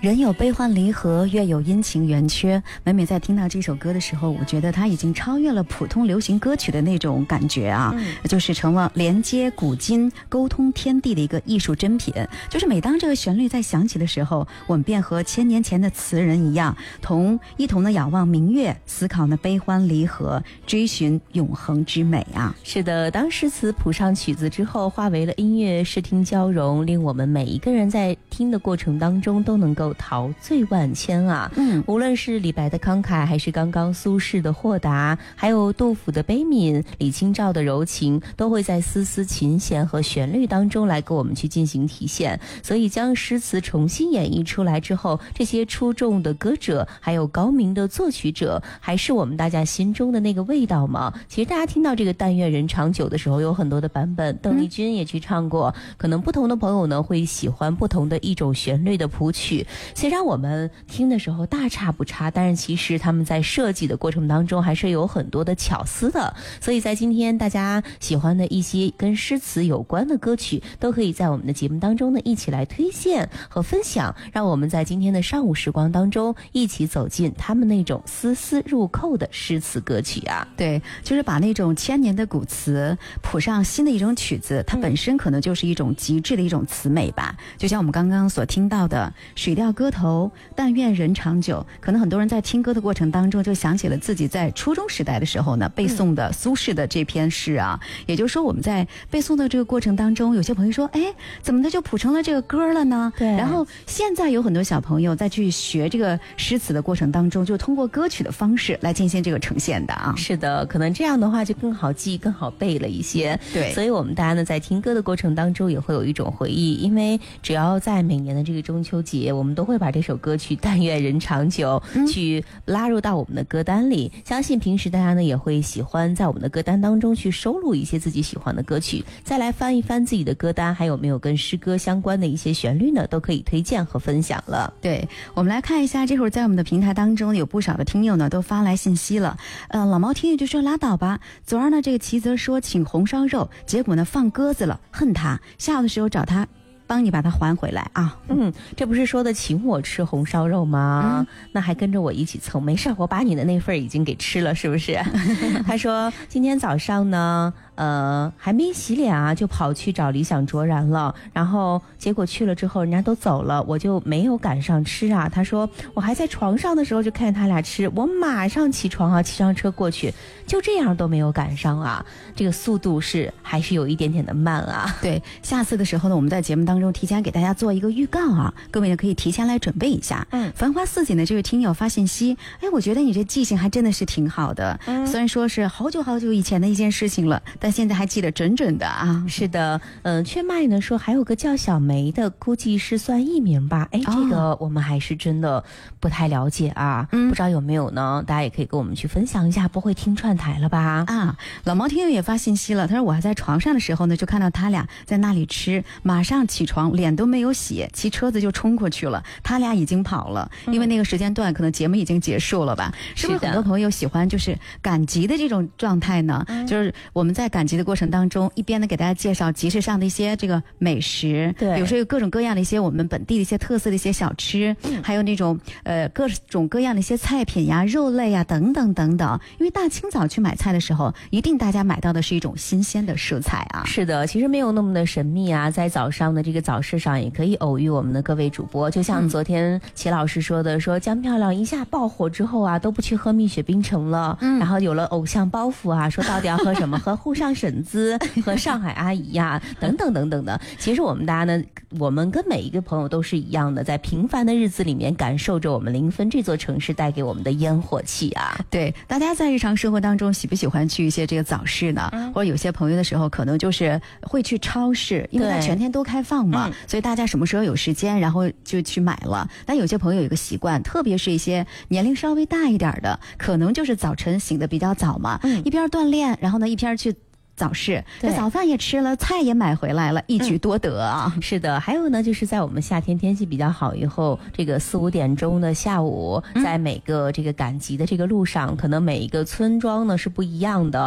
人有悲欢离合，月有阴晴圆缺。每每在听到这首歌的时候，我觉得它已经超越了普通流行歌曲的那种感觉啊，就是成了连接古今、沟通天地的一个艺术珍品。就是每当这个旋律在响起的时候，我们便和千年前的词人一样，一同的仰望明月，思考那悲欢离合，追寻永恒之美啊。 是的，当诗词谱上曲子之后，化为了音乐，视听交融，令我们每一个人在听的过程当中都能够陶醉万千啊。无论是李白的慷慨，还是刚刚苏轼的豁达，还有杜甫的悲悯，李清照的柔情，都会在丝丝琴弦和旋律当中来给我们去进行体现。所以将诗词重新演绎出来之后，这些出众的歌者还有高明的作曲者，还是我们大家心中的那个味道吗？其实大家听到这个但愿人长久的时候，有很多的版本，邓丽君也去唱过，可能不同的朋友呢会喜欢不同的一种旋律的谱曲，虽然我们听的时候大差不差，但是其实他们在设计的过程当中还是有很多的巧思的。所以在今天大家喜欢的一些跟诗词有关的歌曲，都可以在我们的节目当中呢一起来推荐和分享，让我们在今天的上午时光当中一起走进他们那种丝丝入扣的诗词歌曲啊。 对，就是把那种千年的古词谱上新的一种曲子，它本身可能就是一种极致的一种词美吧。就像我们刚刚所听到的水调歌头，但愿人长久，可能很多人在听歌的过程当中就想起了自己在初中时代的时候呢背诵的苏轼的这篇诗啊。也就是说我们在背诵的这个过程当中，有些朋友说，哎，怎么的就谱成了这个歌了呢？ 对。 然后现在有很多小朋友在去学这个诗词的过程当中，就通过歌曲的方式来进行这个呈现的啊。 是的，可能这样的话就更好记更好背了一些。 对， 所以我们大家呢在听歌的过程当中也会有一种回忆，因为只要在每年的这个中秋节，我们都会把这首歌曲但愿人长久去拉入到我们的歌单里。相信平时大家呢也会喜欢在我们的歌单当中去收录一些自己喜欢的歌曲，再来翻一翻自己的歌单，还有没有跟诗歌相关的一些旋律呢，都可以推荐和分享了。 对，我们来看一下，这会儿在我们的平台当中有不少的听友呢都发来信息了。老毛听友就说拉倒吧，昨儿呢这个齐泽说请红烧肉，结果呢放鸽子了，恨他，下午的时候找他帮你把它还回来啊。 这不是说的请我吃红烧肉吗？那还跟着我一起蹭，没事，我把你的那份已经给吃了，是不是？他说今天早上呢还没洗脸啊，就跑去找理想卓然了，然后结果去了之后人家都走了，我就没有赶上吃啊。他说我还在床上的时候就看见他俩吃，我马上起床啊，骑上车过去，就这样都没有赶上啊，这个速度还是有一点点的慢啊。 对，下次的时候呢，我们在节目当中提前给大家做一个预告啊，各位呢可以提前来准备一下。繁花似锦的这位听友发信息，哎，我觉得你这记性还真的是挺好的。虽然说是好久好久以前的一件事情了，但现在还记得准准的啊。 是的，缺麦呢说还有个叫小梅的，估计是算艺名吧。哎，这个我们还是真的不太了解啊，不知道有没有呢？大家也可以跟我们去分享一下，不会听串台了吧？ 啊，老毛听友也发信息了，他说我还在床上的时候呢，就看到他俩在那里吃，马上起床，脸都没有洗，骑车子就冲过去了，他俩已经跑了，因为那个时间段可能节目已经结束了吧？是不是很多朋友喜欢就是赶集的这种状态呢？就是我们在赶集的过程当中，一边呢给大家介绍集市上的一些这个美食， 对， 比如说有各种各样的一些我们本地的一些特色的一些小吃，还有那种各种各样的一些菜品呀、肉类呀等等等等。因为大清早去买菜的时候，一定大家买到的是一种新鲜的蔬菜啊。 是的，其实没有那么的神秘啊，在早上的这个早市上也可以偶遇我们的各位主播，就像昨天齐老师说的，说江漂亮一下爆火之后啊，都不去喝蜜雪冰城了，然后有了偶像包袱啊，说到底要喝什么，喝沪上婶子，和上海阿姨呀，等等等等的。其实我们大家呢，我们跟每一个朋友都是一样的，在平凡的日子里面感受着我们临汾这座城市带给我们的烟火气啊。 对，大家在日常生活当中喜不喜欢去一些这个早市呢？或者有些朋友的时候可能就是会去超市，因为它全天都开放嘛，所以大家什么时候有时间然后就去买了。但有些朋友有一个习惯，特别是一些年龄稍微大一点的，可能就是早晨醒得比较早嘛，一边锻炼然后呢一边去早市，这早饭也吃了，菜也买回来了，一举多得啊。 是的，还有呢，就是在我们夏天天气比较好以后，这个4、5点钟的下午，在每个这个赶集的这个路上，可能每一个村庄呢是不一样的。